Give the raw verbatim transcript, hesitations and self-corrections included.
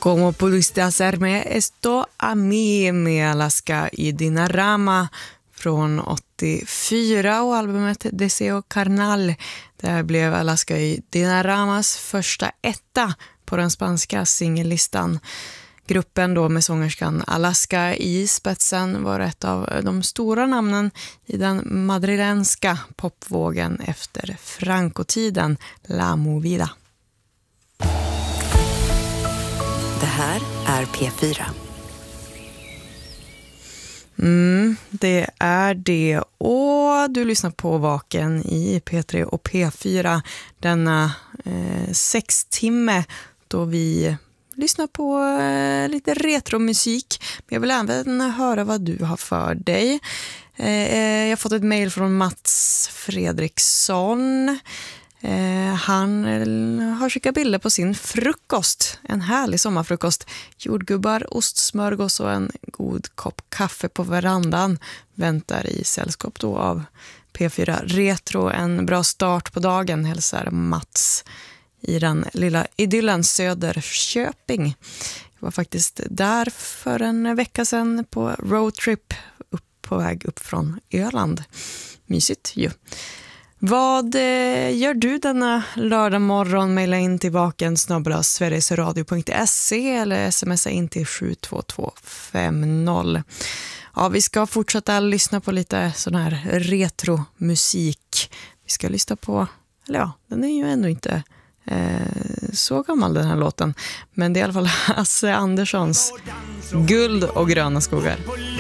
Como pudiste hacerme esto a mí med Alaska y Dinarama från åttiofyra och albumet Deseo Carnal. Där blev Alaska y Dinaramas första etta på den spanska singellistan. Gruppen då med sångerskan Alaska i spetsen var ett av de stora namnen i den madrilenska popvågen efter Franco-tiden, La Movida. Det här är P fyra. Mm, det är det. Och du lyssnar på Vaken i P tre och P fyra denna eh, sex timme då vi lyssnar på eh, lite retromusik. Men jag vill även höra vad du har för dig. Eh, jag har fått ett mejl från Mats Fredriksson. Eh, han har skickat bilder på sin frukost. En härlig sommarfrukost. Jordgubbar, ostsmörgås och en god kopp kaffe på verandan. Väntar i sällskap då av P fyra Retro. En bra start på dagen hälsar Mats i den lilla idyllen Söderköping. Jag var faktiskt där för en vecka sedan på roadtrip upp på väg upp från Öland. Mysigt ju. Vad eh, gör du denna lördag morgon? Maila in till vaken snabel-a sverigesradio punkt se eller smsa in till sju två två fem noll. Ja, vi ska fortsätta lyssna på lite sån här retromusik. Vi ska lyssna på, eller ja, den är ju ändå inte eh, så gammal den här låten. Men det är i alla fall Hasse Anderssons Guld och gröna skogar.